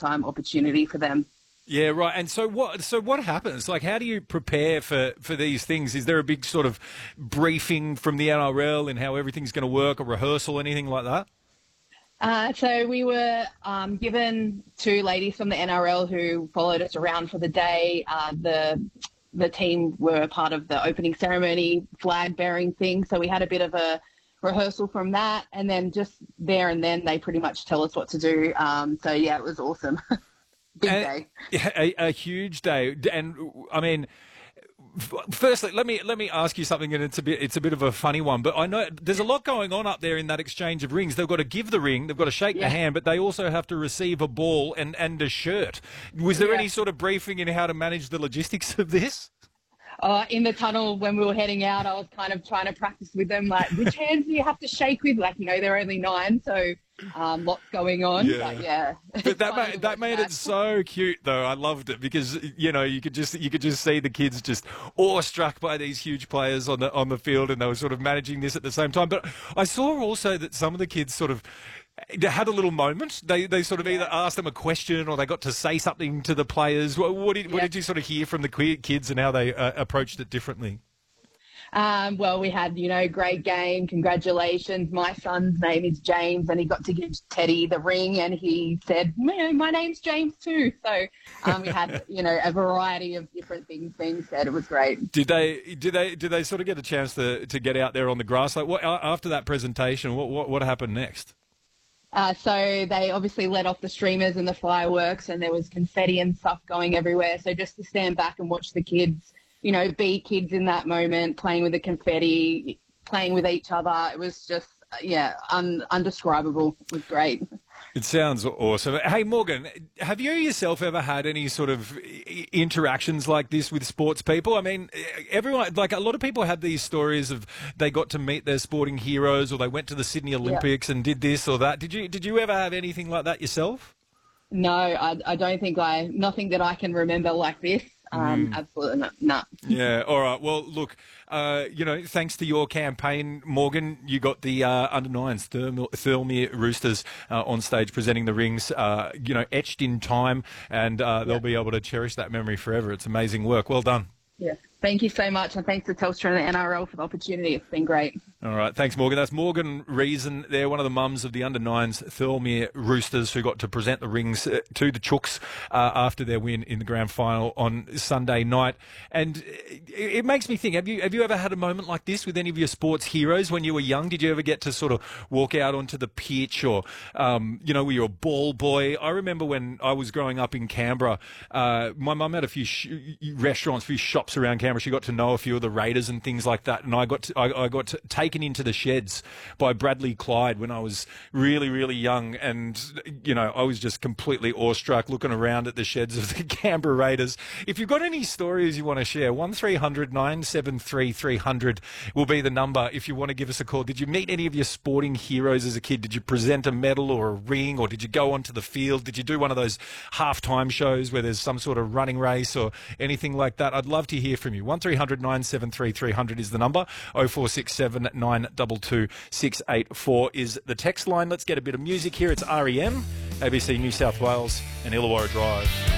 lifetime opportunity for them. Yeah, right. And so what happens? Like, how do you prepare for these things? Is there a big sort of briefing from the NRL and how everything's going to work, a rehearsal, anything like that? So we were given two ladies from the NRL who followed us around for the day. The team were part of the opening ceremony flag bearing thing. So we had a bit of a rehearsal from that. And then just there and then they pretty much tell us what to do. So, yeah, it was awesome. Big day. A huge day. And, I mean, firstly, let me ask you something, and it's a bit of a funny one, but I know there's a lot going on up there in that exchange of rings. They've got to give the ring, they've got to shake the hand, but they also have to receive a ball and a shirt. Was there any sort of briefing in how to manage the logistics of this? In the tunnel when we were heading out, I was kind of trying to practice with them, like, which hands do you have to shake with? Like, they're only 9, so lots going on. Yeah. But that made it so cute, though. I loved it because you could just see the kids just awestruck by these huge players on the field, and they were sort of managing this at the same time. But I saw also that some of the kids sort of had a little moment. They sort of either asked them a question or they got to say something to the players. What did you sort of hear from the kids and how they approached it differently? Well, we had, great game. Congratulations. My son's name is James, and he got to give Teddy the ring, and he said, my name's James too. So we had, a variety of different things being said. It was great. Did they sort of get a chance to get out there on the grass? Like, what after that presentation? What happened next? So they obviously let off the streamers and the fireworks, and there was confetti and stuff going everywhere. So just to stand back and watch the kids, be kids in that moment, playing with the confetti, playing with each other, it was just, undescribable. It was great. It sounds awesome. Hey, Morgan, have you yourself ever had any sort of interactions like this with sports people? I mean, everyone, like a lot of people have these stories of they got to meet their sporting heroes, or they went to the Sydney Olympics and did this or that. Did you ever have anything like that yourself? No, I don't think nothing that I can remember like this. Absolutely not. Yeah. All right. Well, look, thanks to your campaign, Morgan, you got the under-9s Thirlmere Roosters on stage presenting the rings, etched in time, and they'll be able to cherish that memory forever. It's amazing work. Well done. Yeah. Thank you so much, and thanks to Telstra and the NRL for the opportunity. It's been great. All right. Thanks, Morgan. That's Morgan Reason there, one of the mums of the under-9s Thirlmere Roosters, who got to present the rings to the Chooks after their win in the grand final on Sunday night. And it makes me think, have you ever had a moment like this with any of your sports heroes when you were young? Did you ever get to sort of walk out onto the pitch, or, were you a ball boy? I remember when I was growing up in Canberra, my mum had a few restaurants, a few shops around Canberra. She got to know a few of the Raiders and things like that, and I got taken into the sheds by Bradley Clyde when I was really, really young, and I was just completely awestruck looking around at the sheds of the Canberra Raiders. If you've got any stories you want to share, 1300 973 300 will be the number if you want to give us a call. Did you meet any of your sporting heroes as a kid? Did you present a medal or a ring, or did you go onto the field? Did you do one of those halftime shows where there's some sort of running race or anything like that? I'd love to hear from you. 1300 973 300 is the number. 0467 922 684 is the text line. Let's get a bit of music here. It's REM, ABC New South Wales and Illawarra Drive.